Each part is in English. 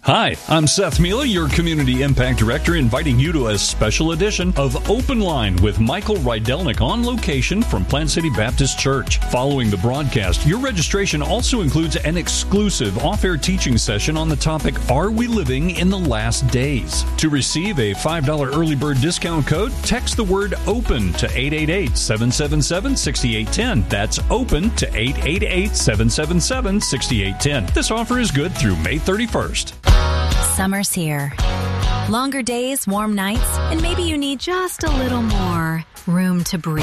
Hi, I'm Seth Mila, your Community Impact Director, inviting you to a special edition of Open Line with Michael Rydelnik on location from Plant City Baptist Church. Following the broadcast, your registration also includes an exclusive off-air teaching session on the topic, Are We Living in the Last Days? To receive a $5 early bird discount code, text the word OPEN to 888-777-6810. That's OPEN to 888-777-6810. This offer is good through May 31st. Summer's here. Longer days, warm nights, and maybe you need just a little more room to breathe.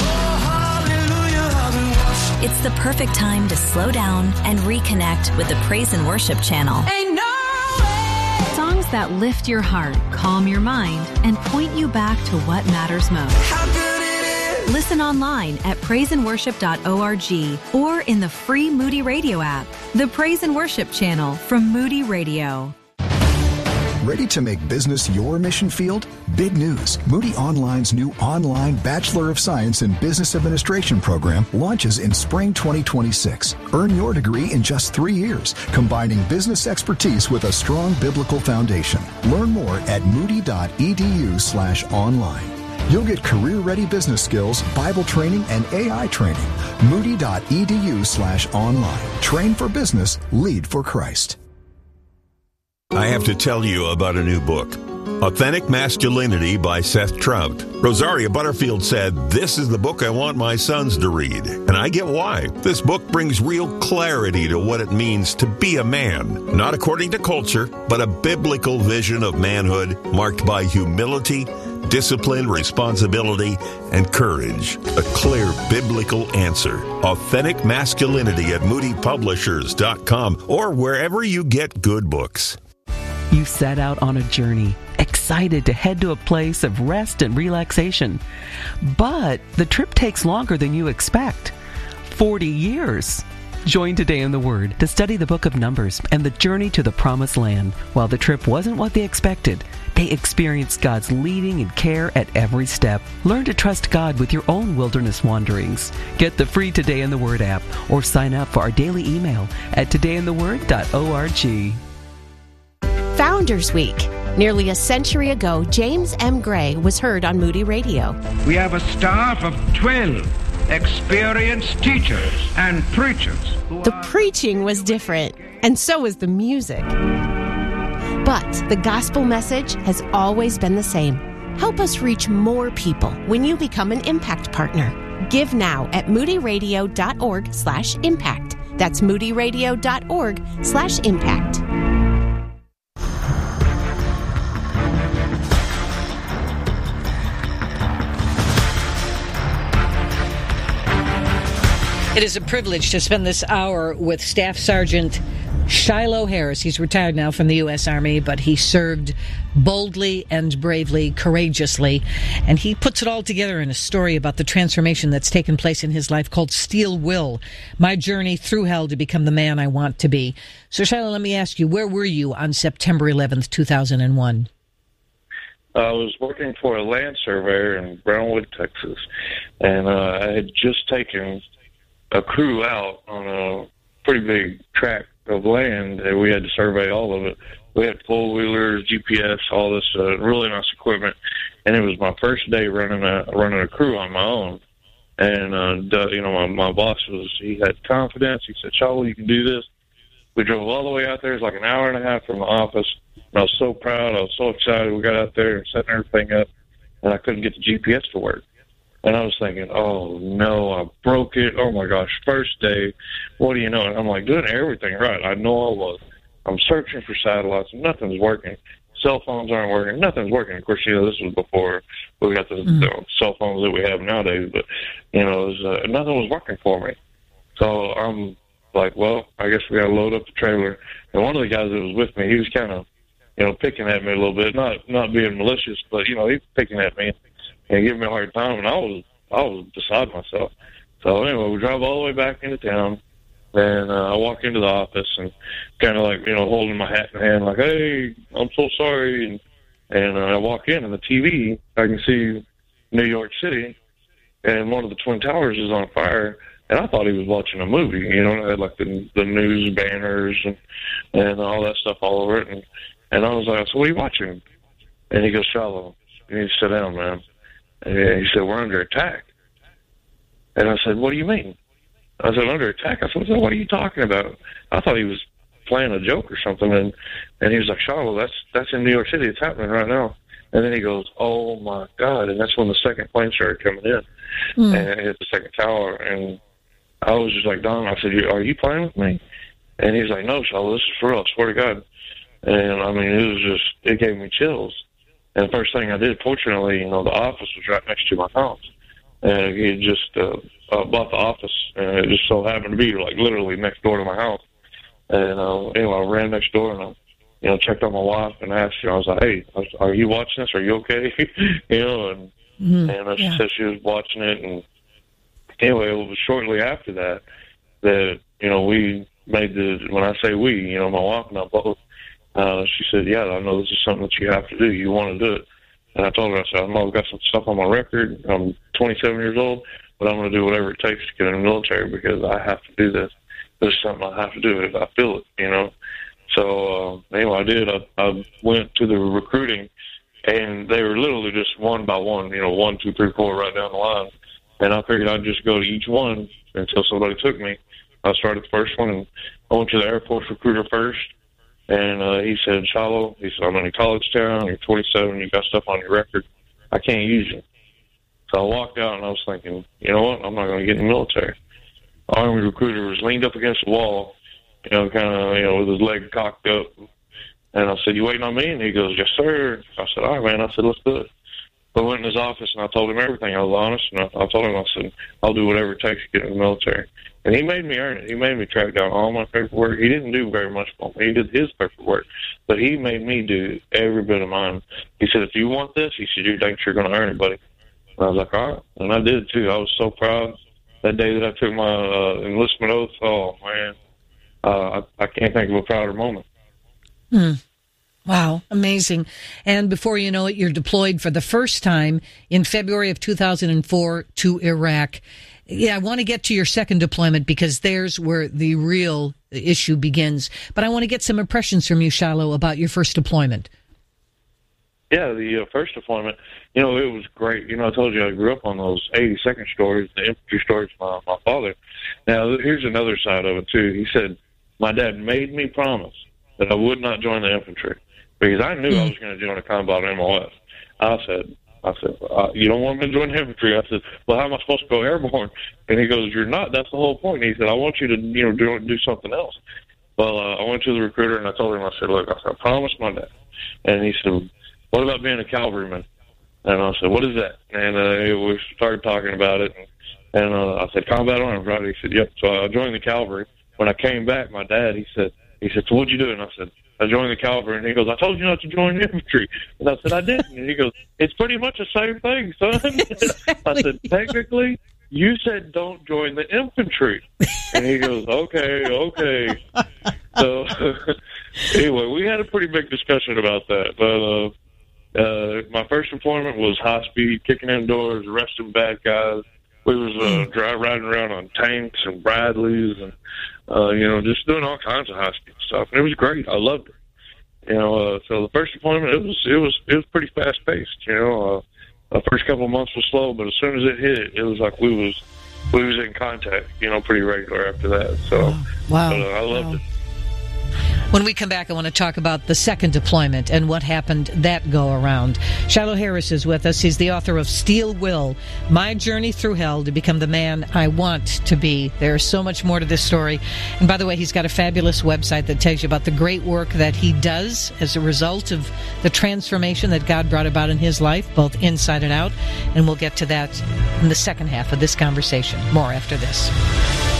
It's the perfect time to slow down and reconnect with the Praise and Worship channel. Songs that lift your heart, calm your mind, and point you back to what matters most. Listen online at praiseandworship.org or in the free Moody Radio app. The Praise and Worship channel from Moody Radio. Ready to make business your mission field? Big news. Moody Online's new online Bachelor of Science in Business Administration program launches in spring 2026. Earn your degree in just 3 years, combining business expertise with a strong biblical foundation. Learn more at moody.edu/online. You'll get career-ready business skills, Bible training, and AI training. Moody.edu/online. Train for business, lead for Christ. I have to tell you about a new book, Authentic Masculinity by Seth Trout. Rosaria Butterfield said, "This is the book I want my sons to read." And I get why. This book brings real clarity to what it means to be a man, not according to culture, but a biblical vision of manhood marked by humility, discipline, responsibility, and courage. A clear biblical answer. Authentic Masculinity at moodypublishers.com or wherever you get good books. You set out on a journey, excited to head to a place of rest and relaxation. But the trip takes longer than you expect. 40 years. Join Today in the Word to study the book of Numbers and the journey to the Promised Land. While the trip wasn't what they expected, they experienced God's leading and care at every step. Learn to trust God with your own wilderness wanderings. Get the free Today in the Word app or sign up for our daily email at todayintheword.org. Founders Week. Nearly a century ago, James M. Gray was heard on Moody Radio. We have a staff of 12 experienced teachers and preachers. The preaching was different, and so was the music. But the gospel message has always been the same. Help us reach more people when you become an Impact Partner. Give now at moodyradio.org/impact. That's moodyradio.org/impact. It is a privilege to spend this hour with Staff Sergeant Shiloh Harris. He's retired now from the U.S. Army, but he served boldly and bravely, courageously, and he puts it all together in a story about the transformation that's taken place in his life called Steel Will, My Journey Through Hell to Become the Man I Want to Be. So, Shiloh, let me ask you, where were you on September 11th, 2001? I was working for a land surveyor in Brownwood, Texas, and I had just taken a crew out on a pretty big tract of land, and we had to survey all of it. We had four-wheelers, GPS, all this really nice equipment, and it was my first day running a crew on my own. And my boss he had confidence. He said, "Shiloh, you can do this." We drove all the way out there. It was like an hour and a half from the office, and I was so proud. I was so excited. We got out there and setting everything up, and I couldn't get the GPS to work. And I was thinking, oh, no, I broke it. Oh, my gosh, first day. What do you know? And I'm like doing everything right. I know I was. I'm searching for satellites. Nothing's working. Cell phones aren't working. Nothing's working. Of course, this was before we got the cell phones that we have nowadays. But, nothing was working for me. So I'm like, well, I guess we got to load up the trailer. And one of the guys that was with me, he was kind of, picking at me a little bit. Not being malicious, but, he was picking at me and giving me a hard time, and I was beside myself. So anyway, we drive all the way back into town, and I walk into the office and kind of like, holding my hat in hand, like, "Hey, I'm so sorry." And I walk in, and the TV, I can see New York City, and one of the Twin Towers is on fire, and I thought he was watching a movie. It had like the news banners and all that stuff all over it, and And I was like, so what are you watching? And he goes, Shiloh, you need to sit down, man. And he said, we're under attack. And I said, what do you mean? I said, under attack? I said, what are you talking about? I thought he was playing a joke or something. And he was like, Shiloh, that's in New York City. It's happening right now. And then he goes, oh, my God. And that's when the second plane started coming in. And it hit the second tower. And I was just like, Don, I said, are you playing with me? And he was like, no, Shiloh, this is for real. I swear to God. And, I mean, it gave me chills. And the first thing I did, fortunately, the office was right next to my house. And he had just bought the office, and it just so happened to be, like, literally next door to my house. And, anyway, I ran next door, and I, checked on my wife and asked her, I was like, hey, are you watching this? Are you okay? And she said she was watching it. And anyway, it was shortly after that, we made when I say we, my wife and I both, she said, yeah, I know this is something that you have to do. You want to do it. And I told her, I said, I know I've got some stuff on my record. I'm 27 years old, but I'm going to do whatever it takes to get in the military because I have to do this. This is something I have to do if I feel it, So, anyway, I did. I went to the recruiting, and they were literally just one by one, 1, 2, 3, 4, right down the line. And I figured I'd just go to each one until somebody took me. I started the first one, and I went to the Air Force recruiter first. And he said, Shiloh, he said, I'm in a college town, you're 27, you got stuff on your record. I can't use you. So I walked out, and I was thinking, you know what, I'm not going to get in the military. The Army recruiter was leaned up against the wall, kind of, with his leg cocked up. And I said, you waiting on me? And he goes, yes, sir. I said, all right, man. I said, let's do it. So I went in his office, and I told him everything. I was honest, and I told him, I said, I'll do whatever it takes to get in the military. And he made me earn it. He made me track down all my paperwork. He didn't do very much for me. He did his paperwork. But he made me do every bit of mine. He said, if you want this, he said, you think you're going to earn it, buddy. And I was like, all right. And I did, too. I was so proud. That day that I took my enlistment oath, oh, man, I can't think of a prouder moment. Wow, amazing. And before you know it, you're deployed for the first time in February of 2004 to Iraq. Yeah, I want to get to your second deployment because there's where the real issue begins. But I want to get some impressions from you, Shiloh, about your first deployment. Yeah, the first deployment, it was great. I told you I grew up on those 82nd stories, the infantry stories from my father. Now, here's another side of it, too. He said, my dad made me promise that I would not join the infantry because I knew I was going to join a combat MOS. I said, you don't want me to join the infantry? I said, well, how am I supposed to go airborne? And he goes, you're not. That's the whole point. And he said, I want you to, do something else. Well, I went to the recruiter, and I told him, I said, look, I promised my dad. And he said, what about being a cavalryman? And I said, what is that? And we started talking about it. And I said, combat arms, right? He said, yep. So I joined the cavalry. When I came back, my dad, he said, so what'd you do? And I said, I joined the cavalry. And he goes, I told you not to join the infantry. And I said, I didn't. And he goes, it's pretty much the same thing, son. Exactly. I said, technically, you said don't join the infantry. And he goes, okay. So anyway, we had a pretty big discussion about that. But my first deployment was high speed, kicking in doors, arresting bad guys. We was riding around on tanks and Bradleys and, just doing all kinds of high speed stuff. And it was great. I loved it. So the first deployment, it was pretty fast paced. The first couple of months was slow, but as soon as it hit, it was like we was in contact, pretty regular after that. So wow. I loved it. When we come back, I want to talk about the second deployment and what happened that go-around. Shiloh Harris is with us. He's the author of Steel Will, My Journey Through Hell to Become the Man I Want to Be. There's so much more to this story. And by the way, he's got a fabulous website that tells you about the great work that he does as a result of the transformation that God brought about in his life, both inside and out. And we'll get to that in the second half of this conversation. More after this.